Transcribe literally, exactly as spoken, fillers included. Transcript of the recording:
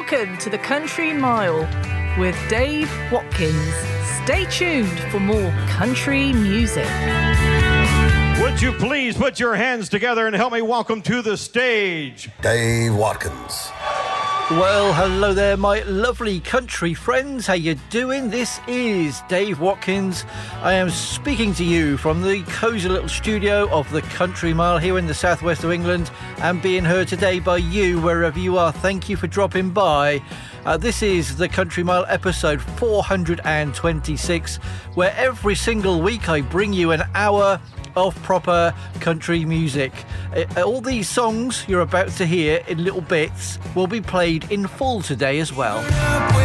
Welcome to the Country Mile with Dave Watkins. Stay tuned for more country music. Would you please put your hands together and help me welcome to the stage Dave Watkins. Well, hello there, my lovely country friends. How you doing? This is Dave Watkins. I am speaking to you from the cosy little studio of the Country Mile here in the southwest of England, and being heard today by you wherever you are. Thank you for dropping by. Uh, this is the Country Mile episode four hundred twenty-six, where every single week I bring you an hour of proper country music. Uh, all these songs you're about to hear in little bits will be played in full today as well.